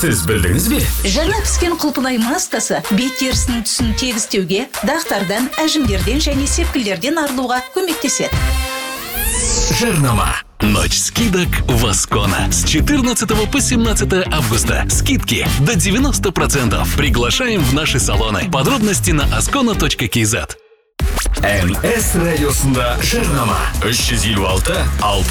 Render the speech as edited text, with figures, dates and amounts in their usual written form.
Сіз білдіңіз бе? Жаңа піскен құлпынай маскасы бет терісінің түсін тегістеуге, дақтардан, әжімдерден және сепкілдерден арылуға көмектеседі. Жарнама. Ночь скидок в Аскона. С 14 по 17 августа. Скидки до 90%. Приглашаем в наши салоны. Подробности на askona.kz. NS радиосында жарнама. 356